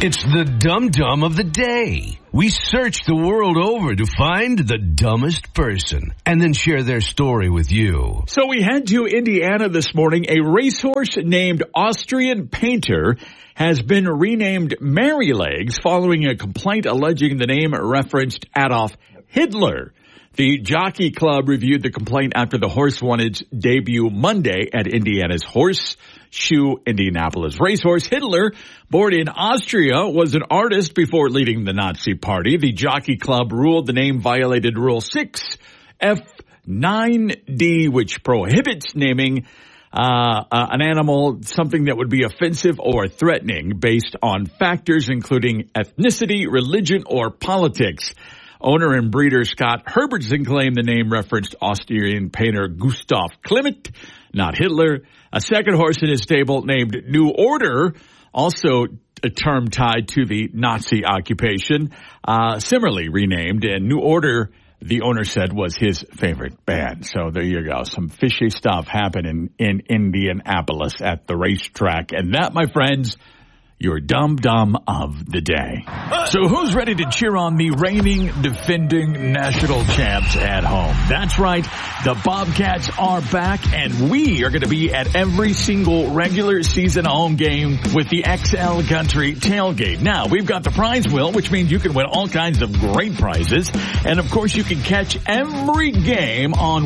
It's the dum-dum of the day. We search the world over to find the dumbest person and then share their story with you. So we head to Indiana this morning. A racehorse named Austrian Painter has been renamed Marylegs following a complaint alleging the name referenced Adolf Hitler. The Jockey Club reviewed the complaint after the horse won its debut Monday at Indiana's Horseshoe Indianapolis Racehorse. Hitler, born in Austria, was an artist before leading the Nazi Party. The Jockey Club ruled the name violated Rule 6F9D, which prohibits naming an animal something that would be offensive or threatening based on factors including ethnicity, religion, or politics. Owner and breeder Scott Herbertson claimed the name referenced Austrian painter Gustav Klimt, not Hitler. A second horse in his stable named New Order, also a term tied to the Nazi occupation, similarly renamed. And New Order, the owner said, was his favorite band. So there you go. Some fishy stuff happening in Indianapolis at the racetrack. And that, my friends, your dum-dum of the day. So who's ready to cheer on the reigning, defending national champs at home? That's right. The Bobcats are back, and we are going to be at every single regular season home game with the XL Country tailgate. Now, we've got the prize wheel, which means you can win all kinds of great prizes. And, of course, you can catch every game on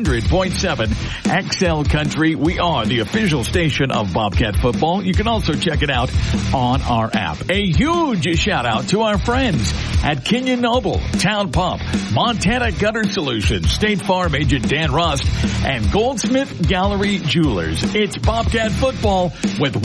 100.7 XL Country. We are the official station of Bobcat football. You can also check it out on our app. A huge shout out to our friends at Kenyon Noble, Town Pump, Montana Gutter Solutions, State Farm agent Dan Rust, and Goldsmith Gallery Jewelers. It's Bobcat football with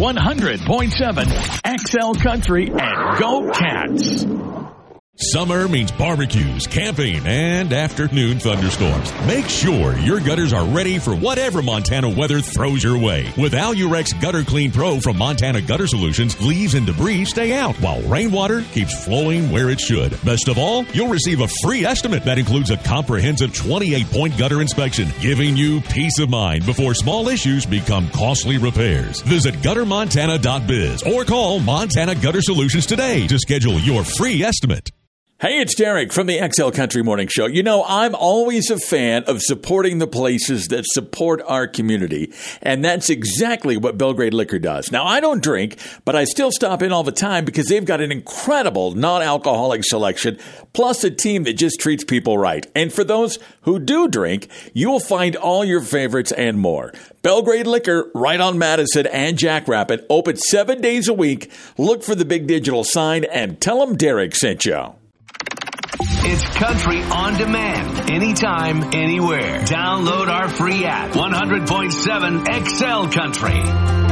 100.7 XL Country, and go Cats! Summer means barbecues, camping, and afternoon thunderstorms. Make sure your gutters are ready for whatever Montana weather throws your way. With Alurex Gutter Clean Pro from Montana Gutter Solutions, leaves and debris stay out while rainwater keeps flowing where it should. Best of all, you'll receive a free estimate that includes a comprehensive 28-point gutter inspection, giving you peace of mind before small issues become costly repairs. Visit guttermontana.biz or call Montana Gutter Solutions today to schedule your free estimate. Hey, it's Derek from the XL Country Morning Show. You know, I'm always a fan of supporting the places that support our community, and that's exactly what Belgrade Liquor does. Now, I don't drink, but I still stop in all the time because they've got an incredible non-alcoholic selection, plus a team that just treats people right. And for those who do drink, you'll find all your favorites and more. Belgrade Liquor, right on Madison and Jackrabbit, open 7 days a week. Look for the big digital sign and tell them Derek sent you. It's country on demand, anytime, anywhere. Download our free app, 100.7 XL Country.